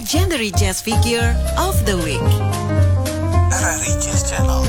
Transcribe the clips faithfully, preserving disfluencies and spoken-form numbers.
Legendary Jazz Figure of the Week. R R I Jazz Channel.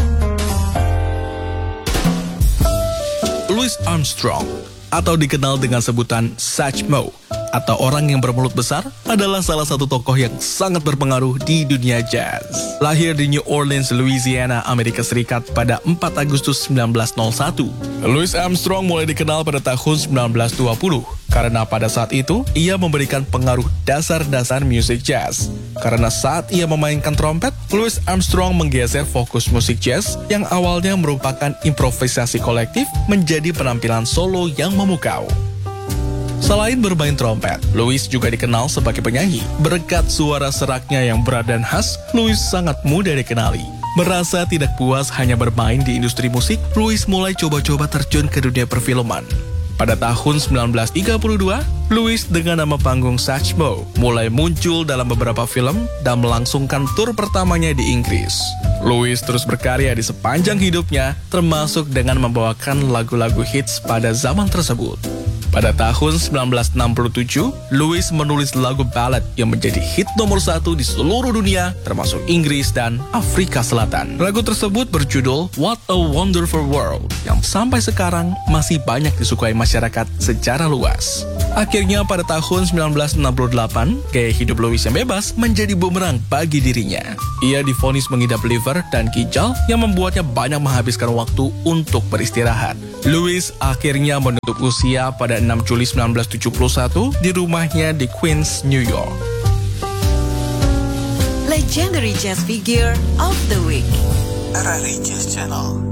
Louis Armstrong, atau dikenal dengan sebutan Satchmo, atau orang yang bermulut besar, adalah salah satu tokoh yang sangat berpengaruh di dunia jazz. Lahir di New Orleans, Louisiana, Amerika Serikat pada empat Agustus sembilan belas nol satu. Louis Armstrong mulai dikenal pada tahun sembilan belas dua puluh, karena pada saat itu, ia memberikan pengaruh dasar-dasar musik jazz. Karena saat ia memainkan trompet, Louis Armstrong menggeser fokus musik jazz yang awalnya merupakan improvisasi kolektif menjadi penampilan solo yang memukau. Selain bermain trompet, Louis juga dikenal sebagai penyanyi. Berkat suara seraknya yang berat dan khas, Louis sangat mudah dikenali. Merasa tidak puas hanya bermain di industri musik, Louis mulai coba-coba terjun ke dunia perfilman. Pada tahun sembilan belas tiga puluh dua, Louis dengan nama panggung Satchmo mulai muncul dalam beberapa film dan melangsungkan tur pertamanya di Inggris. Louis terus berkarya di sepanjang hidupnya, termasuk dengan membawakan lagu-lagu hits pada zaman tersebut. Pada tahun sembilan belas enam puluh tujuh, Louis menulis lagu ballad yang menjadi hit nomor satu di seluruh dunia, termasuk Inggris dan Afrika Selatan. Lagu tersebut berjudul What a Wonderful World, yang sampai sekarang masih banyak disukai masyarakat secara luas. Akhirnya pada tahun sembilan belas enam puluh delapan, gaya hidup Louis yang bebas menjadi bumerang bagi dirinya. Ia divonis mengidap liver dan ginjal yang membuatnya banyak menghabiskan waktu untuk beristirahat. Louis akhirnya menutup usia pada enam Juli sembilan belas tujuh puluh satu di rumahnya di Queens, New York. Legendary Jazz Figure of the Week. R R I Jazz Channel.